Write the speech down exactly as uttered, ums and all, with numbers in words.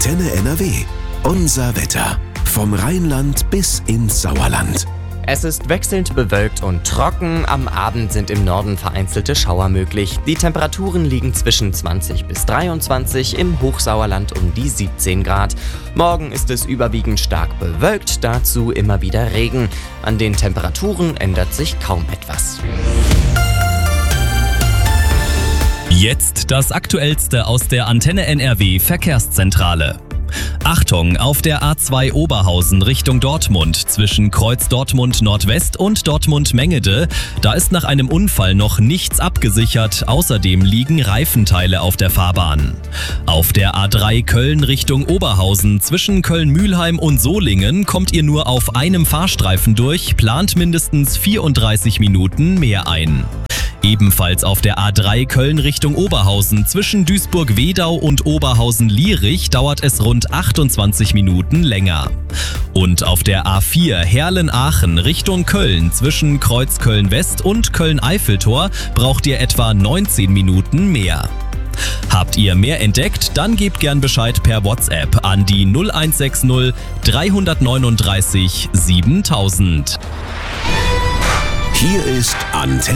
Antenne N R W. Unser Wetter. Vom Rheinland bis ins Sauerland. Es ist wechselnd bewölkt und trocken. Am Abend sind im Norden vereinzelte Schauer möglich. Die Temperaturen liegen zwischen zwanzig bis dreiundzwanzig, im Hochsauerland um die siebzehn Grad. Morgen ist es überwiegend stark bewölkt, dazu immer wieder Regen. An den Temperaturen ändert sich kaum etwas. Jetzt das Aktuellste aus der Antenne N R W Verkehrszentrale. Achtung, auf der A zwei Oberhausen Richtung Dortmund zwischen Kreuz Dortmund Nordwest und Dortmund Mengede, da ist nach einem Unfall noch nichts abgesichert, außerdem liegen Reifenteile auf der Fahrbahn. Auf der A drei Köln Richtung Oberhausen zwischen Köln-Mühlheim und Solingen kommt ihr nur auf einem Fahrstreifen durch, plant mindestens vierunddreißig Minuten mehr ein. Ebenfalls auf der A drei Köln Richtung Oberhausen zwischen Duisburg-Wedau und Oberhausen-Lierich dauert es rund achtundzwanzig Minuten länger. Und auf der A vier Herlen-Aachen Richtung Köln zwischen Kreuz Köln-West und Köln-Eiffeltor braucht ihr etwa neunzehn Minuten mehr. Habt ihr mehr entdeckt? Dann gebt gern Bescheid per WhatsApp an die null eins sechs null drei neun drei siebentausend. Hier ist Antenne